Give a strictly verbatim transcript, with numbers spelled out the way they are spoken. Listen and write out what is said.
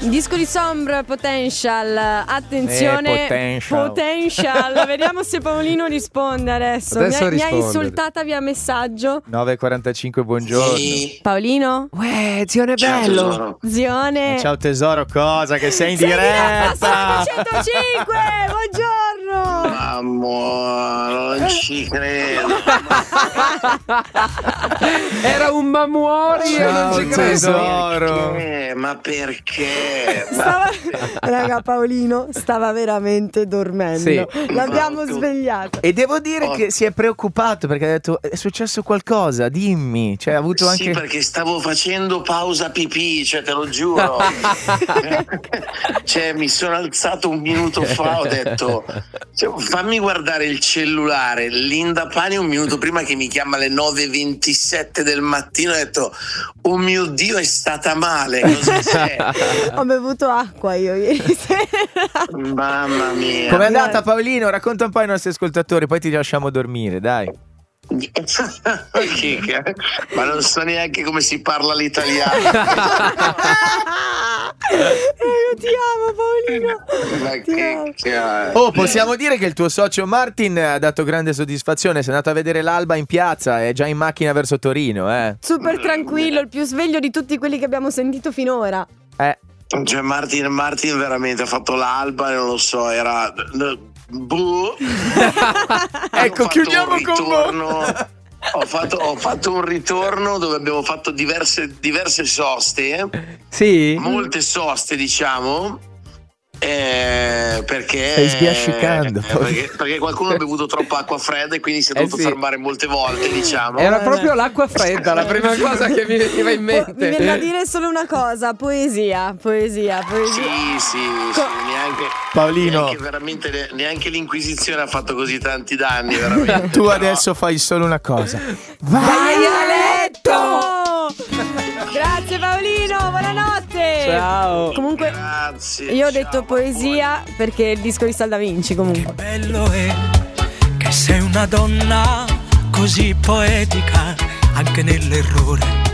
Disco di Sombre, Potential. Attenzione, eh, potential. potential. Vediamo se Paolino risponde adesso. Adesso mi, ha, mi ha risponde. insultata via messaggio. nove e quarantacinque, buongiorno. Sì. Paolino? Uè, zione Ciao, bello. tesoro. Zione. Ciao tesoro, cosa che sei in Sei diretta? centocinque, buongiorno. Amore, non ci credo. Era un mamuori e non ci credo. tesoro. Perché? Ma perché? Stava... Raga, Paolino stava veramente dormendo. Sì. L'abbiamo Ma tu- svegliato. E devo dire Oh. che si è preoccupato perché ha detto: è successo qualcosa, dimmi. Cioè, ha avuto Sì, anche. perché stavo facendo pausa pipì, cioè te lo giuro. Cioè mi sono alzato un minuto fa, ho detto cioè, fammi guardare il cellulare. Linda Pani un minuto prima che mi chiama alle nove e ventisette del mattino, ho detto oh mio Dio, è stata male, cosa c'è? Ho bevuto acqua io ieri sera. Mamma mia. Com'è andata, Paolino? Racconta un po' ai nostri ascoltatori, poi ti lasciamo dormire, dai. Che- che- ma non so neanche come si parla l'italiano. Io ti amo, Paolino. Ma Ti che amo. cazzo. Oh, possiamo dire che il tuo socio Martin ha dato grande soddisfazione. Sei andato a vedere l'alba in piazza, è già in macchina verso Torino, eh. Super tranquillo, il più sveglio di tutti quelli che abbiamo sentito finora. Eh. Cioè Martin, Martin veramente ha fatto l'alba e non lo so, era boh. Ecco, Ho fatto chiudiamo un con ritorno- Ho fatto, ho fatto un ritorno dove abbiamo fatto diverse, diverse soste, Sì? molte soste diciamo, eh, perché, Stai sbiascicando. eh, perché, perché qualcuno ha bevuto troppa acqua fredda e quindi si è Eh dovuto sì. fermare molte volte diciamo. Era proprio l'acqua fredda, la prima cosa che mi veniva in Po- mi mente. viene da dire solo una cosa: poesia, poesia, poesia. Sì, sì, sì, neanche, Paolino. neanche veramente neanche l'Inquisizione ha fatto così tanti danni, veramente. Tu Però- adesso fai solo una cosa. Vai a letto! Grazie Paolino, buonanotte. Ciao. Comunque Grazie. io ho ciao, detto ma poesia perché il disco di Sal Da Vinci comunque. Bello è che sei una donna così poetica anche nell'errore.